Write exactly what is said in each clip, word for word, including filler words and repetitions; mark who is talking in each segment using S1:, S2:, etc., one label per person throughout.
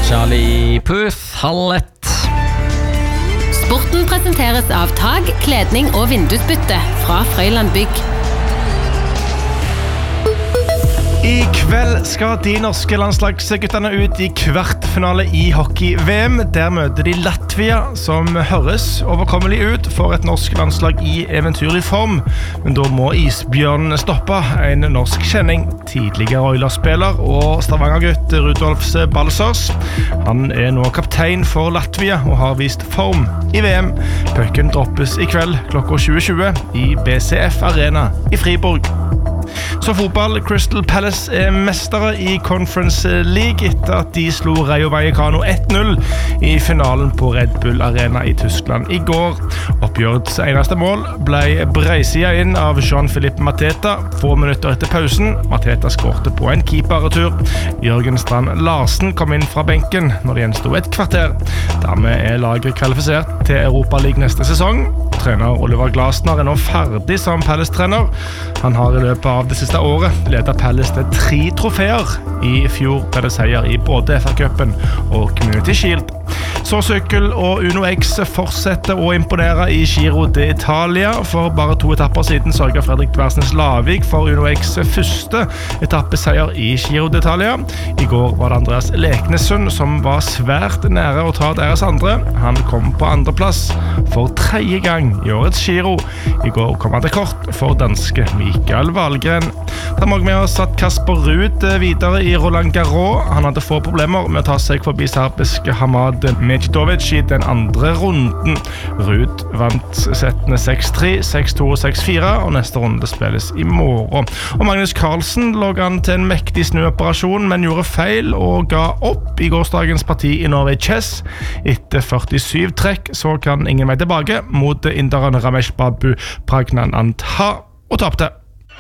S1: Charlie Puth, halv ett.
S2: Sporten presenteres av Tag, kledning og vindusbytte fra Frøyland Bygg.
S3: I kveld skal de norske landslagsguttene ut i kvartfinale i hockey-V M. Der møter de Latvia, som høres overkommelig ut for et norsk landslag i eventyrlig form. Men da må isbjørnen stoppe en norsk kjenning, tidligere Oilers-spiller og Stavanger-gutt Rudolf Balsers. Han er nå kaptein for Latvia og har vist form i V M. Pucken droppes i kveld klokka tjue tjue i B C F Arena i Friborg. Så fotball, Crystal Palace er mestere i Conference League etter at de slo Rayo Vallecano ett null i finalen på Red Bull Arena i Tyskland i går. Oppgjørets eneste mål ble breisida inn av Jean-Philippe Mateta få minutter etter pausen. Mateta skårte på en keeperretur. Jørgen Strand Larsen kom inn fra benken når det gjenstod et kvarter. Dermed er laget kvalifisert til Europa League neste sesong. Trener Oliver Glasner er nå ferdig som Palace-trener. Han har i løpet av det siste året ledet Palace til tre trofeer. I fjor ble det seier i både F A-cupen og Community Shield. Så sykkel og Uno X fortsetter å imponere i Giro d'Italia. For bare to etapper siden sørget Fredrik Dversnes Lavik for Uno X første etappeseier i Giro d'Italia. I går var det Andreas Leknessund som var svært nære å ta deres andre. Han kom på andreplass for tredje gang i årets Giro. I går kom han til kort for danske Mikael Wahlgren. Der må vi ha satt Kasper Ruud videre i Roland Garros. Han hadde få problemer med å ta seg forbi serbiske Hamad Medjidovic i den andre runden. Ruud vant settene seks tre, seks to og seks fire, og neste runde spilles i morgen. Og Magnus Carlsen lå an til en mektig snuoperasjon, men gjorde feil og ga opp i gårsdagens parti i Norway Chess. Etter førtisju trekk så kan ingen vei tilbake mot inderen Ramesh Babu Pragnanandha og tapte.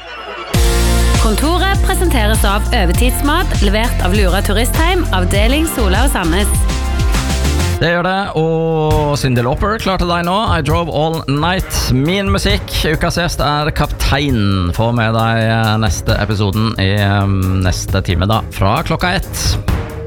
S2: Kontoret presenteres av Øvertidsmat, levert av Lura Turistheim, avdeling Sola og Sandnes.
S1: Det gjør det, og Cyndi Lauper klarte deg nå. I Drove All Night. Min musikk, ukas gjest er Kaptein. Få med deg neste episoden i neste time da, fra klokka ett.